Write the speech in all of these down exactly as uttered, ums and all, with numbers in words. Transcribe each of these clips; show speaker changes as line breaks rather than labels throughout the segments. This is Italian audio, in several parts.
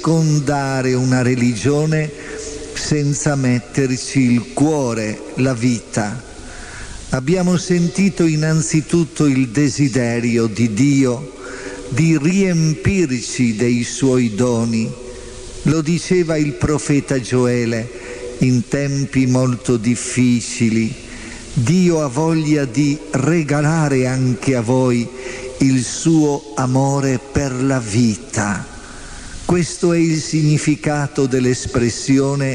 assecondare una religione senza metterci il cuore, la vita. Abbiamo sentito innanzitutto il desiderio di Dio di riempirci dei suoi doni. Lo diceva il profeta Gioele in tempi molto difficili. Dio ha voglia di regalare anche a voi il suo amore per la vita. Questo è il significato dell'espressione: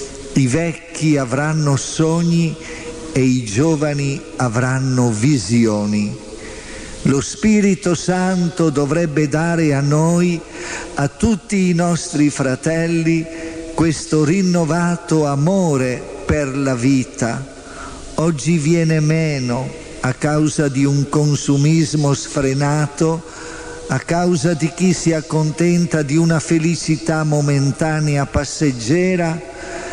i vecchi avranno sogni e i giovani avranno visioni. Lo Spirito Santo dovrebbe dare a noi, a tutti i nostri fratelli, questo rinnovato amore per la vita. Oggi viene meno a causa di un consumismo sfrenato, a causa di chi si accontenta di una felicità momentanea passeggera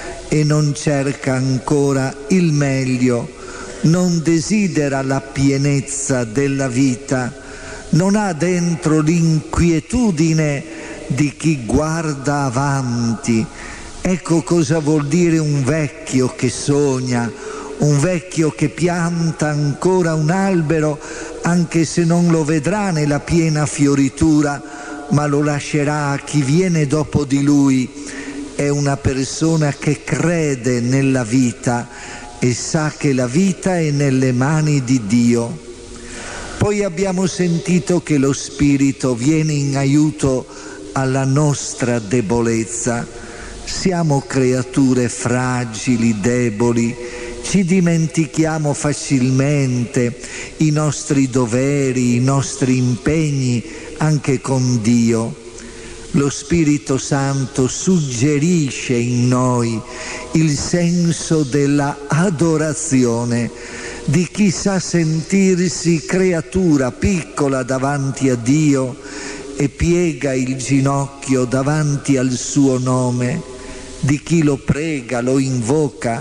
e non cerca ancora il meglio, non desidera la pienezza della vita, non ha dentro l'inquietudine di chi guarda avanti. Ecco cosa vuol dire un vecchio che sogna, un vecchio che pianta ancora un albero, anche se non lo vedrà nella piena fioritura, ma lo lascerà a chi viene dopo di lui. È una persona che crede nella vita e sa che la vita è nelle mani di Dio. Poi abbiamo sentito che lo Spirito viene in aiuto alla nostra debolezza. Siamo creature fragili, deboli, ci dimentichiamo facilmente i nostri doveri, i nostri impegni anche con Dio. Lo Spirito Santo suggerisce in noi il senso della adorazione, di chi sa sentirsi creatura piccola davanti a Dio e piega il ginocchio davanti al suo nome, di chi lo prega, lo invoca.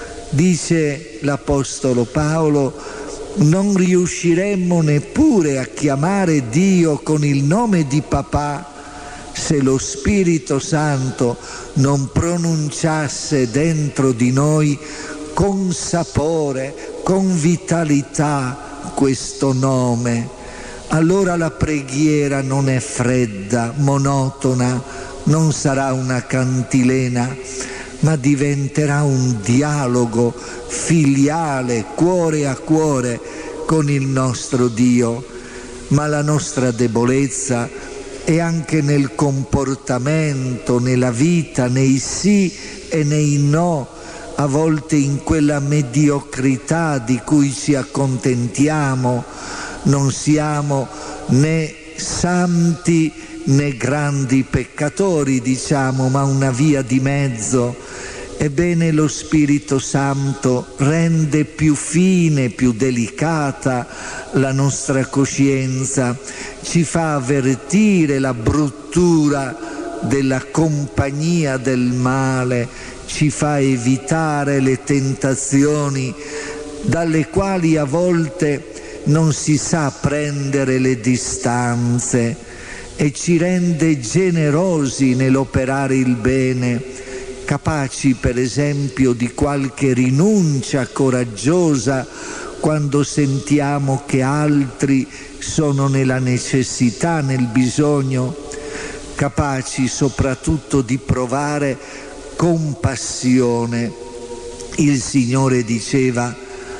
Dice l'Apostolo Paolo: non riusciremmo neppure a chiamare Dio con il nome di papà se lo Spirito Santo non pronunciasse dentro di noi con sapore, con vitalità questo nome. Allora la preghiera non è fredda, monotona, non sarà una cantilena, ma diventerà un dialogo filiale, cuore a cuore con il nostro Dio. Ma la nostra debolezza è anche nel comportamento, nella vita, nei sì e nei no, a volte in quella mediocrità di cui ci accontentiamo. Non siamo né santi né grandi peccatori, diciamo, ma una via di mezzo. Ebbene, lo Spirito Santo rende più fine, più delicata la nostra coscienza, ci fa avvertire la bruttura della compagnia del male, ci fa evitare le tentazioni dalle quali a volte non si sa prendere le distanze, e ci rende generosi nell'operare il bene, capaci per esempio di qualche rinuncia coraggiosa quando sentiamo che altri sono nella necessità, nel bisogno, capaci soprattutto di provare compassione. Il Signore diceva: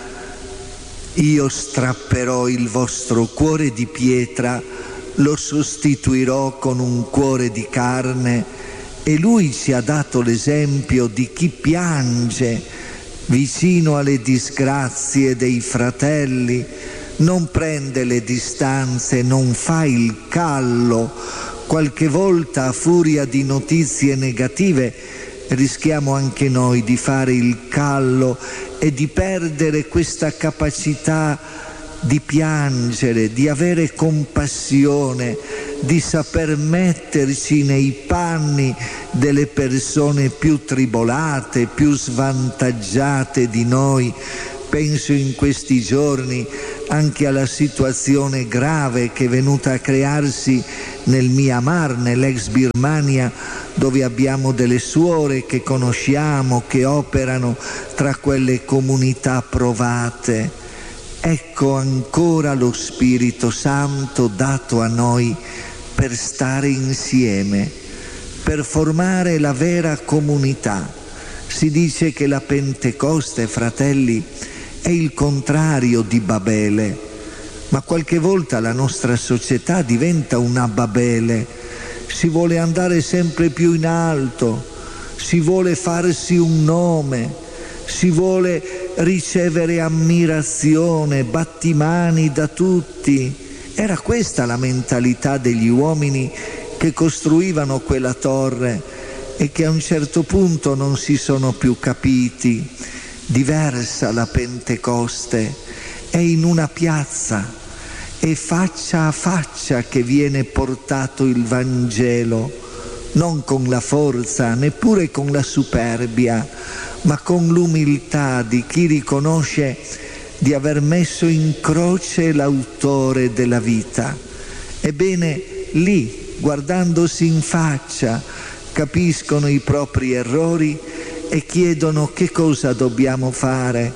io strapperò il vostro cuore di pietra, lo sostituirò con un cuore di carne. E Lui ci ha dato l'esempio di chi piange vicino alle disgrazie dei fratelli, non prende le distanze, non fa il callo. Qualche volta, a furia di notizie negative, rischiamo anche noi di fare il callo e di perdere questa capacità di piangere, di avere compassione, di saper metterci nei panni delle persone più tribolate, più svantaggiate di noi. Penso in questi giorni anche alla situazione grave che è venuta a crearsi nel Myanmar, nell'ex Birmania, dove abbiamo delle suore che conosciamo, che operano tra quelle comunità provate. Ecco ancora lo Spirito Santo dato a noi per stare insieme, per formare la vera comunità. Si dice che la Pentecoste, fratelli, è il contrario di Babele, ma qualche volta la nostra società diventa una Babele. Si vuole andare sempre più in alto, si vuole farsi un nome, si vuole ricevere ammirazione, battimani da tutti. Era questa la mentalità degli uomini che costruivano quella torre e che a un certo punto non si sono più capiti. Diversa la Pentecoste, è in una piazza, è faccia a faccia che viene portato il Vangelo, non con la forza, neppure con la superbia, ma con l'umiltà di chi riconosce di aver messo in croce l'autore della vita. Ebbene, lì, guardandosi in faccia, capiscono i propri errori e chiedono: che cosa dobbiamo fare?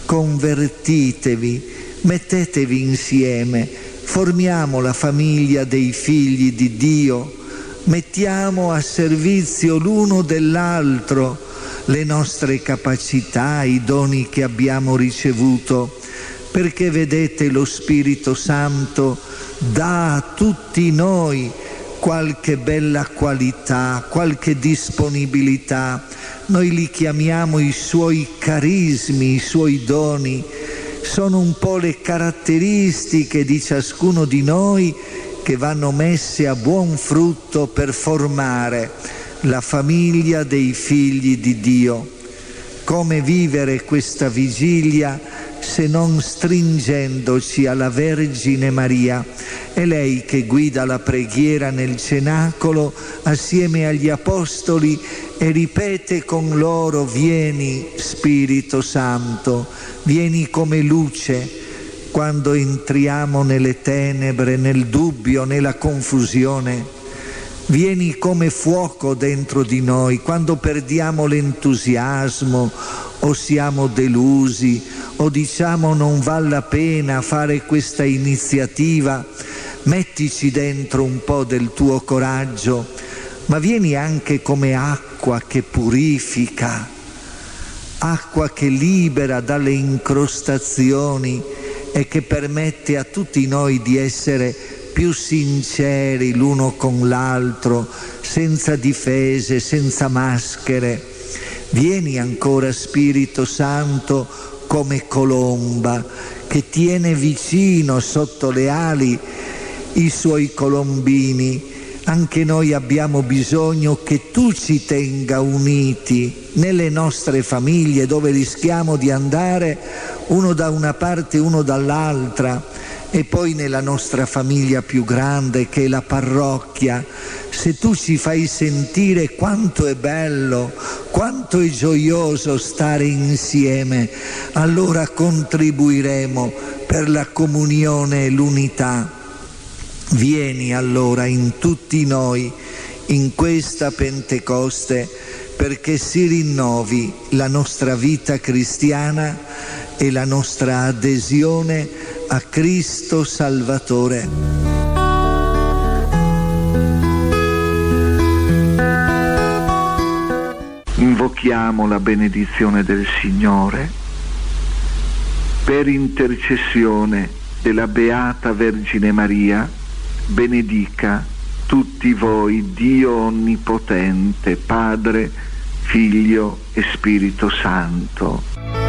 Convertitevi, mettetevi insieme, formiamo la famiglia dei figli di Dio, mettiamo a servizio l'uno dell'altro le nostre capacità, i doni che abbiamo ricevuto, perché vedete, lo Spirito Santo dà a tutti noi qualche bella qualità, qualche disponibilità. Noi li chiamiamo i suoi carismi, i suoi doni. Sono un po' le caratteristiche di ciascuno di noi che vanno messe a buon frutto per formare la famiglia dei figli di Dio. Come vivere questa vigilia se non stringendoci alla Vergine Maria? È lei che guida la preghiera nel cenacolo assieme agli apostoli e ripete con loro: vieni Spirito Santo, vieni come luce quando entriamo nelle tenebre, nel dubbio, nella confusione. Vieni come fuoco dentro di noi quando perdiamo l'entusiasmo o siamo delusi o diciamo non vale la pena fare questa iniziativa. Mettici dentro un po' del tuo coraggio, ma vieni anche come acqua che purifica, acqua che libera dalle incrostazioni e che permette a tutti noi di essere più sinceri l'uno con l'altro, senza difese, senza maschere. Vieni ancora, Spirito Santo, come colomba che tiene vicino sotto le ali i suoi colombini. Anche noi abbiamo bisogno che tu ci tenga uniti nelle nostre famiglie, dove rischiamo di andare uno da una parte e uno dall'altra, e poi nella nostra famiglia più grande che è la parrocchia. Se tu ci fai sentire quanto è bello, quanto è gioioso stare insieme, allora contribuiremo per la comunione e l'unità. Vieni allora in tutti noi in questa Pentecoste, perché si rinnovi la nostra vita cristiana e la nostra adesione a Cristo Salvatore. Invochiamo la benedizione del Signore. Per intercessione della Beata Vergine Maria, benedica tutti voi Dio Onnipotente, Padre, Figlio e Spirito Santo.